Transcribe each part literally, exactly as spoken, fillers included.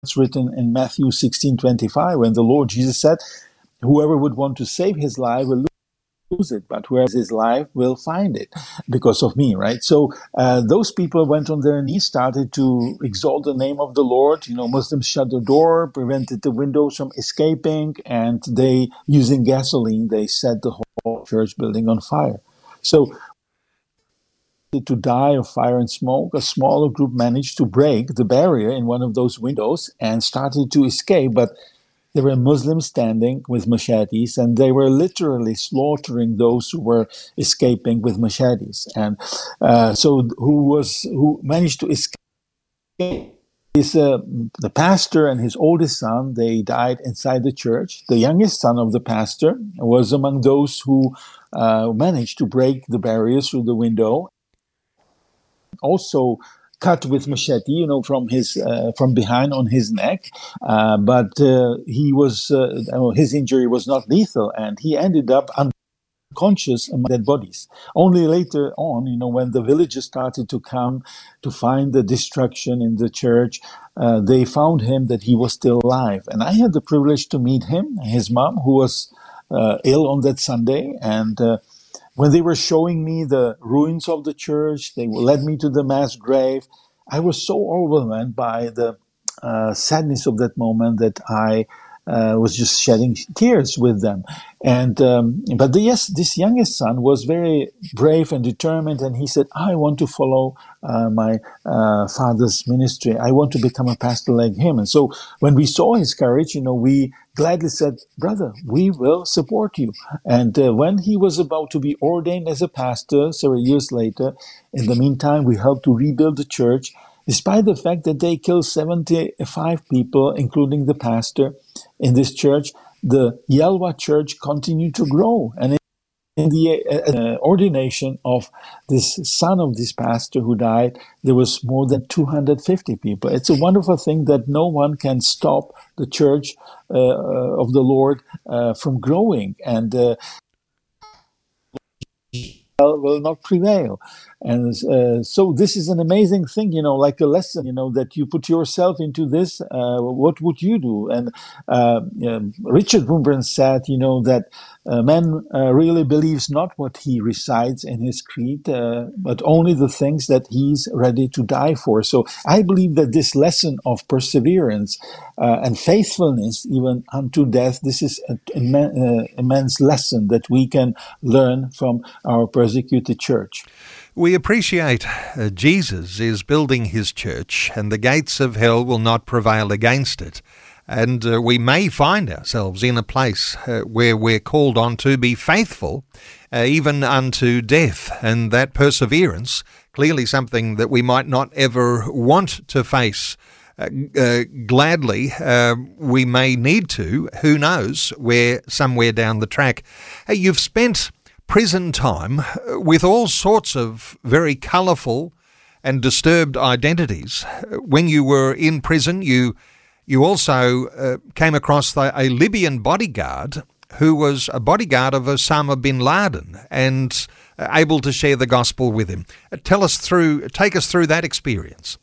It's written in Matthew sixteen twenty-five, when the Lord Jesus said, whoever would want to save his life will lose it, but whoever his life will find it because of me, right? So uh, those people went on their knees, started to exalt the name of the Lord. You know, Muslims shut the door, prevented the windows from escaping, and they, using gasoline, they set the whole church building on fire. So to die of fire and smoke, a smaller group managed to break the barrier in one of those windows and started to escape, but there were Muslims standing with machetes, and they were literally slaughtering those who were escaping with machetes. And uh, so, who was who managed to escape? Is uh, the pastor and his oldest son. They died inside the church. The youngest son of the pastor was among those who uh, managed to break the barriers through the window. Also cut with machete, you know, from his uh, from behind on his neck, uh, but uh, he was uh, his injury was not lethal, and he ended up unconscious among dead bodies. Only later on, you know, when the villagers started to come to find the destruction in the church, uh, they found him that he was still alive. And I had the privilege to meet him, his mom, who was uh, ill on that Sunday, and. Uh, When they were showing me the ruins of the church, they led me to the mass grave. I was so overwhelmed by the uh, sadness of that moment that I uh, was just shedding tears with them. And um, but the, yes, this youngest son was very brave and determined, and he said, "I want to follow uh, my uh, father's ministry. I want to become a pastor like him." And so, when we saw his courage, you know, we gladly said, "Brother, we will support you." And uh, when he was about to be ordained as a pastor several years later, in the meantime, we helped to rebuild the church, despite the fact that they killed seventy-five people, including the pastor, in this church. The Yelva church continued to grow. And in the uh, ordination of this son of this pastor who died, there was more than two hundred fifty people. It's a wonderful thing that no one can stop the church uh, of the Lord uh, from growing, and uh, will not prevail. And uh, so this is an amazing thing, you know, like a lesson, you know, that you put yourself into this, uh, what would you do? And uh, uh, Richard Wurmbrand said, you know, that uh, man uh, really believes not what he recites in his creed, uh, but only the things that he's ready to die for. So I believe that this lesson of perseverance uh, and faithfulness, even unto death, this is an immen- uh, immense lesson that we can learn from our persecuted church. We appreciate uh, Jesus is building his church, and the gates of hell will not prevail against it. And uh, we may find ourselves in a place uh, where we're called on to be faithful, uh, even unto death. And that perseverance, clearly something that we might not ever want to face uh, uh, gladly. Uh, we may need to, who knows, where somewhere down the track. Hey, you've spent prison time with all sorts of very colourful and disturbed identities. When you were in prison, you you also uh, came across the, a Libyan bodyguard who was a bodyguard of Osama bin Laden and uh, able to share the gospel with him. Uh, tell us through, take us through that experience.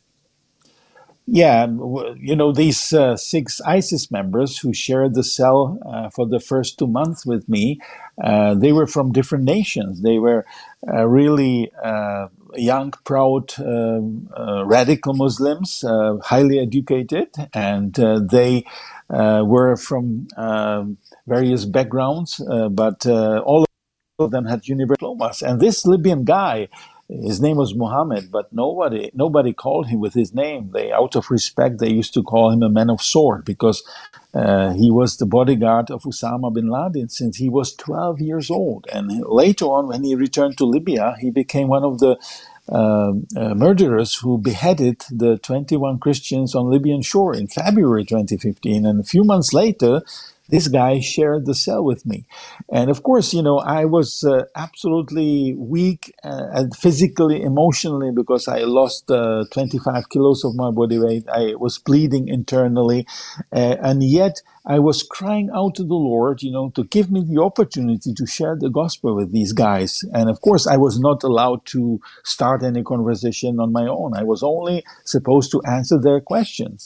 Yeah, you know, these uh, six ISIS members who shared the cell uh, for the first two months with me, uh, they were from different nations. They were uh, really uh, young, proud, uh, uh, radical Muslims, uh, highly educated, and uh, they uh, were from uh, various backgrounds, uh, but uh, all of them had university diplomas. And this Libyan guy, his name was Muhammad, but nobody nobody called him with his name. They, out of respect, they used to call him a man of sword, because uh, he was the bodyguard of Osama bin Laden since he was twelve years old. And later on, when he returned to Libya, he became one of the uh, uh, murderers who beheaded the twenty-one Christians on Libyan shore in February twenty fifteen. And a few months later, this guy shared the cell with me. And of course, you know, I was uh, absolutely weak uh, and physically, emotionally, because I lost uh, twenty-five kilos of my body weight. I was bleeding internally. Uh, and yet I was crying out to the Lord, you know, to give me the opportunity to share the gospel with these guys. And of course, I was not allowed to start any conversation on my own. I was only supposed to answer their questions.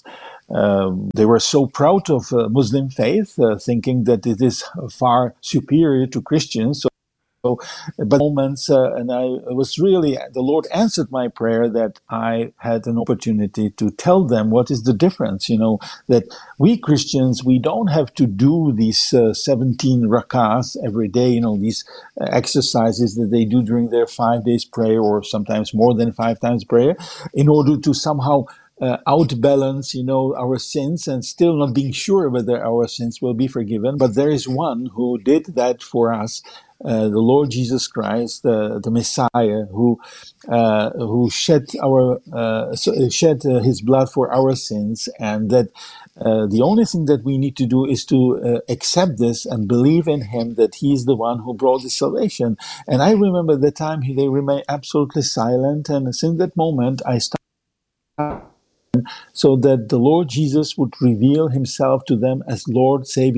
um, they were so proud of uh, Muslim faith, uh, thinking that it is far superior to Christians. So So, but moments, uh, and I it was really, the Lord answered my prayer that I had an opportunity to tell them what is the difference, you know, that we Christians, we don't have to do these uh, seventeen rakahs every day, you know, these uh, exercises that they do during their five days prayer, or sometimes more than five times prayer, in order to somehow uh, outbalance, you know, our sins, and still not being sure whether our sins will be forgiven. But there is one who did that for us. Uh, the Lord Jesus Christ, uh, the Messiah, who uh, who shed our uh, shed uh, His blood for our sins, and that uh, the only thing that we need to do is to uh, accept this and believe in Him, that He is the one who brought the salvation. And I remember the time they remained absolutely silent, and since that moment I started so that the Lord Jesus would reveal Himself to them as Lord, Savior.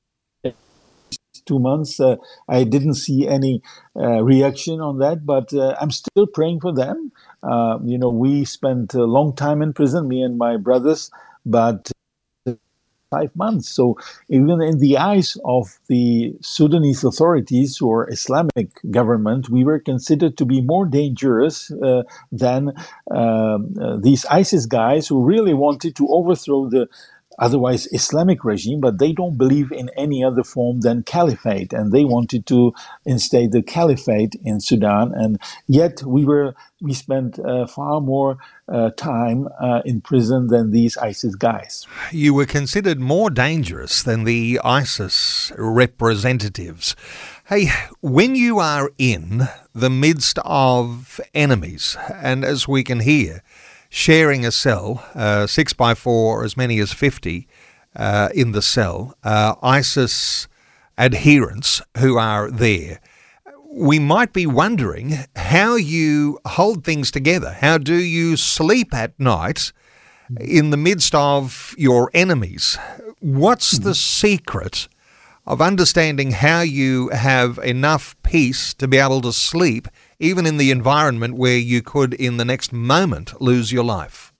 Two months, uh, I didn't see any uh, reaction on that, but uh, I'm still praying for them. Uh, you know, we spent a long time in prison, me and my brothers, but five months. So even in the eyes of the Sudanese authorities or Islamic government, we were considered to be more dangerous uh, than uh, uh, these ISIS guys who really wanted to overthrow the otherwise Islamic regime, but they don't believe in any other form than caliphate, and they wanted to instate the caliphate in Sudan. And yet we were we spent uh, far more uh, time uh, in prison than these ISIS guys. You were considered more dangerous than the ISIS representatives. Hey, when you are in the midst of enemies, and as we can hear, sharing a cell, uh, six by four, as many as fifty uh, in the cell, uh, ISIS adherents who are there, we might be wondering how you hold things together. How do you sleep at night in the midst of your enemies? What's the secret of understanding how you have enough peace to be able to sleep even in the environment where you could in the next moment lose your life?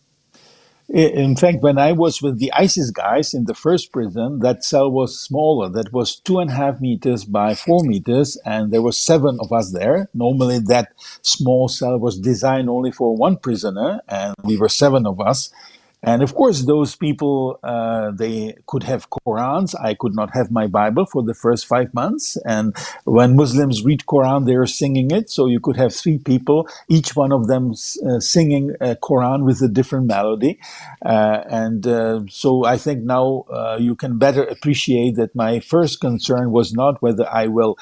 In fact, when I was with the ISIS guys in the first prison, that cell was smaller. That was two and a half meters by four meters, and there were seven of us there. Normally, that small cell was designed only for one prisoner, and we were seven of us. And of course, those people, uh, they could have Qurans. I could not have my Bible for the first five months. And when Muslims read Quran, they are singing it. So you could have three people, each one of them uh, singing a Quran with a different melody. Uh, and uh, so I think now uh, you can better appreciate that my first concern was not whether I will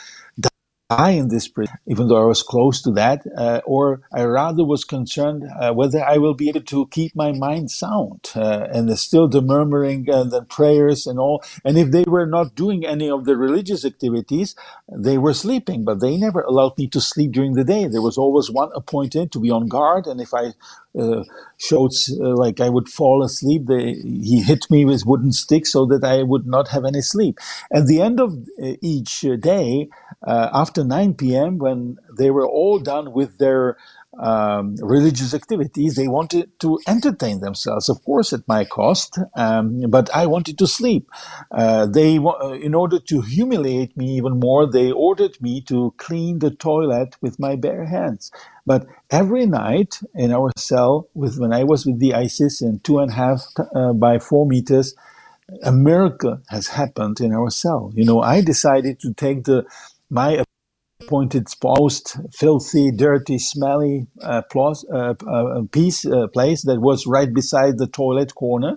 die in this prison, even though I was close to that, uh, or I rather was concerned uh, whether I will be able to keep my mind sound, uh, and there's still the murmuring and the prayers and all. And if they were not doing any of the religious activities, they were sleeping, but they never allowed me to sleep during the day. There was always one appointed to be on guard, and if I uh, showed uh, like I would fall asleep, they, he hit me with wooden sticks so that I would not have any sleep. At the end of uh, each day, uh, after nine p.m., when they were all done with their um, religious activities, they wanted to entertain themselves, of course, at my cost, um, but I wanted to sleep. Uh, they, in order to humiliate me even more, they ordered me to clean the toilet with my bare hands. But every night in our cell, with when I was with the ISIS in two and a half uh, by four meters, a miracle has happened in our cell. You know, I decided to take the my appointed most filthy, dirty, smelly uh, plus, uh, uh, piece uh, place that was right beside the toilet corner,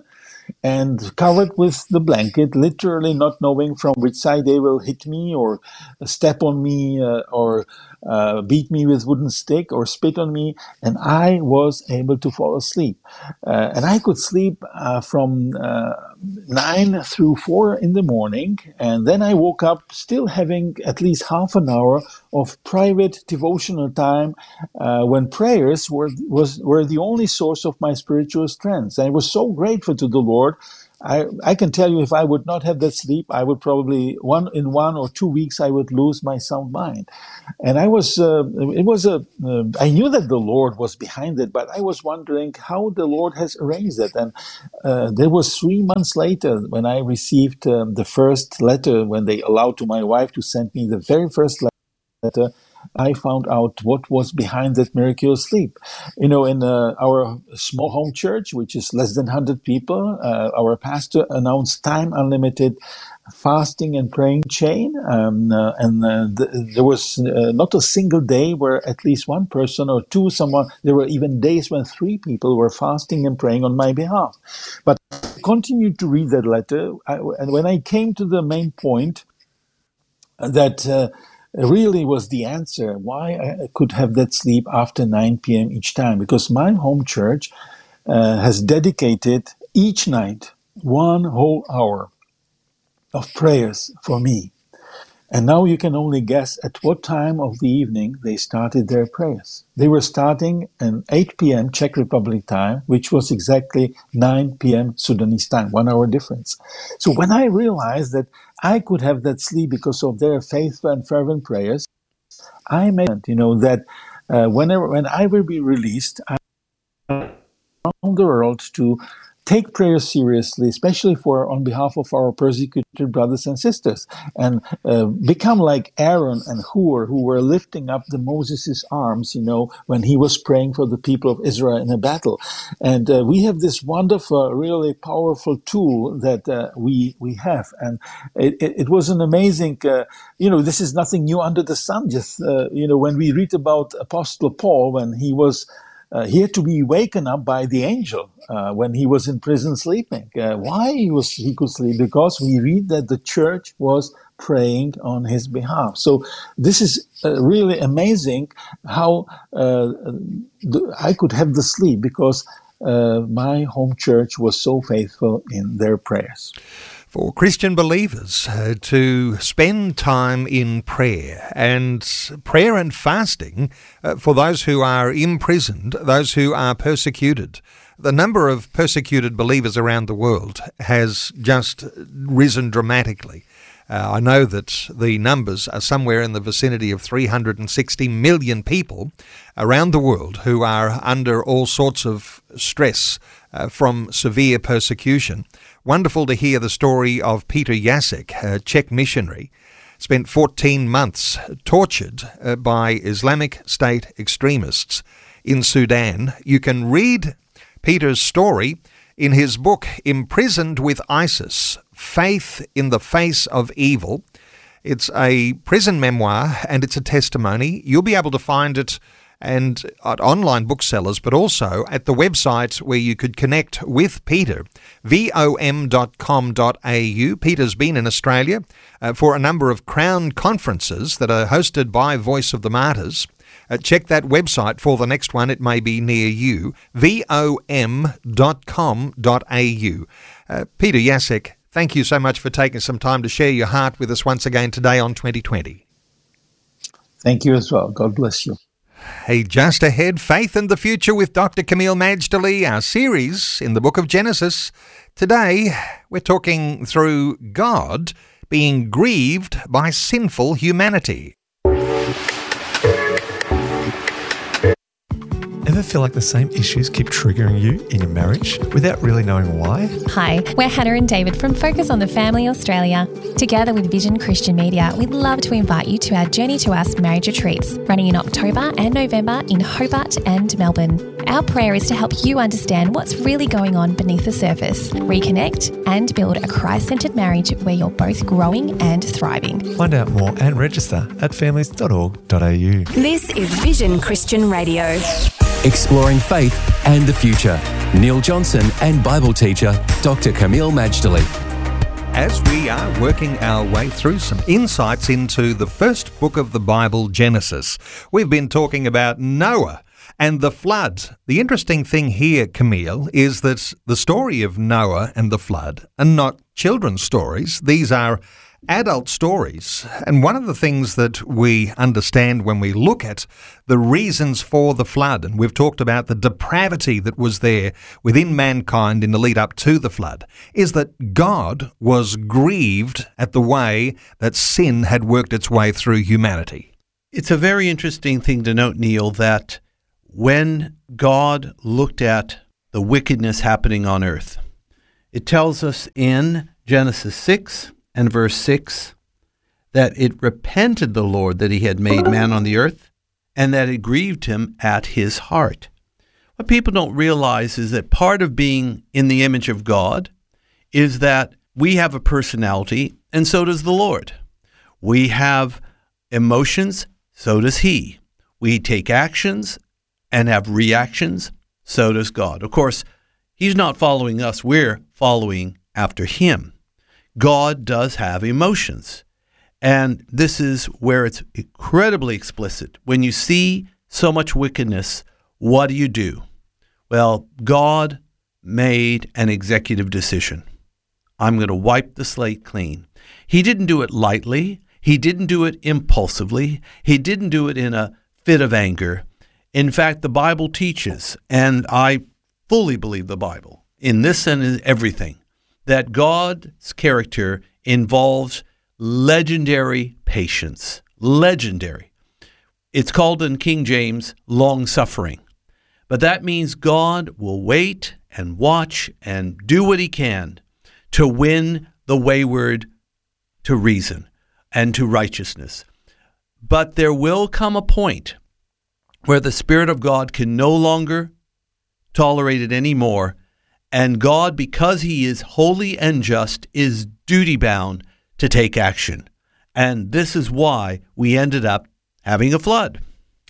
and covered with the blanket, literally not knowing from which side they will hit me or step on me uh, or uh, beat me with wooden stick or spit on me, and I was able to fall asleep. Uh, and I could sleep uh, from uh, nine through four in the morning, and then I woke up still having at least half an hour of private devotional time uh, when prayers were was were the only source of my spiritual strength. And I was so grateful to the Lord I, I can tell you, if I would not have that sleep, I would probably one in one or two weeks I would lose my sound mind. And I was, uh, it was a, uh, I knew that the Lord was behind it, but I was wondering how the Lord has arranged it. And uh, there was three months later when I received um, the first letter, when they allowed to my wife to send me the very first letter. I found out what was behind that miraculous sleep. You know, in uh, our small home church, which is less than one hundred people, uh, our pastor announced time unlimited fasting and praying chain. Um, uh, and uh, th- there was uh, not a single day where at least one person or two, someone, there were even days when three people were fasting and praying on my behalf. But I continued to read that letter. I, and when I came to the main point, that uh, really was the answer why I could have that sleep after nine p.m. each time, because my home church uh, has dedicated each night one whole hour of prayers for me. And now you can only guess at what time of the evening they started their prayers. They were starting at eight p.m. Czech Republic time, which was exactly nine p.m. Sudanese time, one hour difference. So when I realized that I could have that sleep because of their faithful and fervent prayers, I made, you know, that uh, whenever when I will be released, I around the world to take prayer seriously, especially for on behalf of our persecuted brothers and sisters, and uh, become like Aaron and Hur, who were lifting up the Moses' arms, you know, when he was praying for the people of Israel in a battle. And uh, we have this wonderful, really powerful tool that uh, we we have, and it, it, it was an amazing. Uh, you know, this is nothing new under the sun. Just uh, you know, when we read about Apostle Paul, when he was. Uh, he had to be waken up by the angel uh, when he was in prison sleeping. Uh, why he was he could sleep? Because we read that the church was praying on his behalf. So this is uh, really amazing how uh, the, I could have the sleep because uh, my home church was so faithful in their prayers. For Christian believers uh, to spend time in prayer and prayer and fasting uh, for those who are imprisoned, those who are persecuted. The number of persecuted believers around the world has just risen dramatically. Uh, I know that the numbers are somewhere in the vicinity of three hundred sixty million people around the world who are under all sorts of stress uh, from severe persecution. Wonderful to hear the story of Peter Jacek, a Czech missionary, spent fourteen months tortured uh, by Islamic State extremists in Sudan. You can read Peter's story in his book, Imprisoned with ISIS, Faith in the Face of Evil. It's a prison memoir and it's a testimony. You'll be able to find it and at online booksellers, but also at the website where you could connect with Peter, vom dot com dot a u. Peter's been in Australia uh, for a number of Crown conferences that are hosted by Voice of the Martyrs. Uh, check that website for the next one. It may be near you, vom dot com dot a u. Uh, Peter Jacek, thank you so much for taking some time to share your heart with us once again today on twenty twenty. Thank you as well. God bless you. Hey, just ahead, Faith and the Future with Doctor Kameel Majdali, our series in the book of Genesis. Today, we're talking through God being grieved by sinful humanity. Ever feel like the same issues keep triggering you in your marriage without really knowing why? Hi, we're Hannah and David from Focus on the Family Australia. Together with Vision Christian Media, we'd love to invite you to our Journey to Us marriage retreats, running in October and November in Hobart and Melbourne. Our prayer is to help you understand what's really going on beneath the surface, reconnect and build a Christ-centred marriage where you're both growing and thriving. Find out more and register at families dot org dot a u. This is Vision Christian Radio. Exploring faith and the future. Neil Johnson and Bible teacher Doctor Kameel Majdali. As we are working our way through some insights into the first book of the Bible, Genesis, we've been talking about Noah and the flood. The interesting thing here, Kameel, is that the story of Noah and the flood are not children's stories. These are adult stories. And one of the things that we understand when we look at the reasons for the flood, and we've talked about the depravity that was there within mankind in the lead up to the flood, is that God was grieved at the way that sin had worked its way through humanity. It's a very interesting thing to note, Neil, that when God looked at the wickedness happening on earth, it tells us in Genesis six and verse six that it repented the Lord that he had made man on the earth, and that it grieved him at his heart. What people don't realize is that part of being in the image of God is that we have a personality, and so does the Lord. We have emotions, so does he. We take actions and have reactions, so does God. Of course, he's not following us, we're following after him. God does have emotions. And this is where it's incredibly explicit. When you see so much wickedness, what do you do? Well, God made an executive decision. I'm going to wipe the slate clean. He didn't do it lightly. He didn't do it impulsively. He didn't do it in a fit of anger. In fact, the Bible teaches, and I fully believe the Bible, in this and in everything, that God's character involves legendary patience. Legendary. It's called in King James long-suffering. But that means God will wait and watch and do what he can to win the wayward to reason and to righteousness. But there will come a point where the Spirit of God can no longer tolerate it anymore, and God, because he is holy and just, is duty-bound to take action. And this is why we ended up having a flood.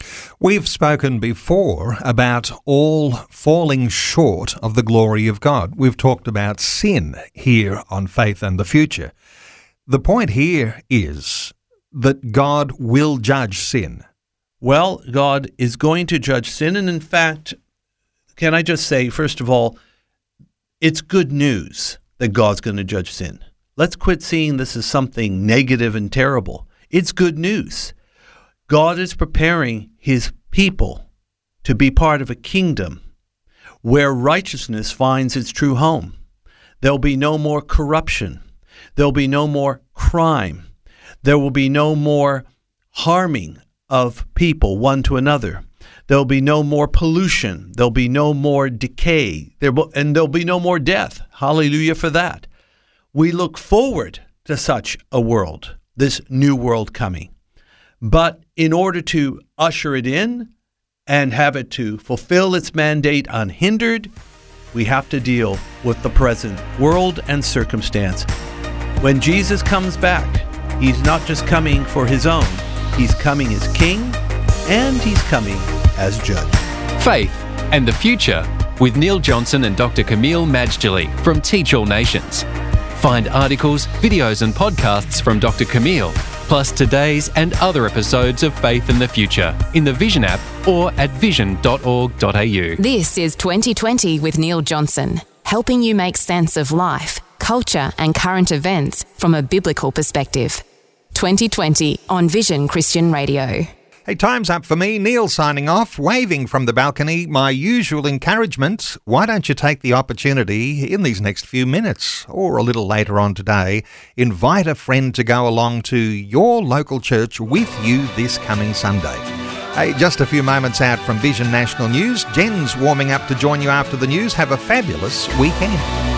We've spoken before about all falling short of the glory of God. We've talked about sin here on Faith and the Future. The point here is that God will judge sin. Well, God is going to judge sin, and in fact, can I just say, first of all, it's good news that God's going to judge sin. Let's quit seeing this as something negative and terrible. It's good news. God is preparing his people to be part of a kingdom where righteousness finds its true home. There'll be no more corruption. There'll be no more crime. There will be no more harming of people one to another. There'll be no more pollution. There'll be no more decay. There, and there'll be no more death. Hallelujah for that. We look forward to such a world, this new world coming. But in order to usher it in and have it to fulfill its mandate unhindered, we have to deal with the present world and circumstance. When Jesus comes back, he's not just coming for his own. He's coming as king, and he's coming as judge. Faith and the Future with Neil Johnson and Doctor Camille Majdali from Teach All Nations. Find articles, videos and podcasts from Doctor Camille, plus today's and other episodes of Faith and the Future in the Vision app or at vision dot org dot a u. This is twenty twenty with Neil Johnson, helping you make sense of life, culture and current events from a biblical perspective. twenty twenty on Vision Christian Radio. Hey, time's up for me. Neil signing off, waving from the balcony. My usual encouragement, why don't you take the opportunity in these next few minutes or a little later on today, invite a friend to go along to your local church with you this coming Sunday. Hey, just a few moments out from Vision National News. Jen's warming up to join you after the news. Have a fabulous weekend.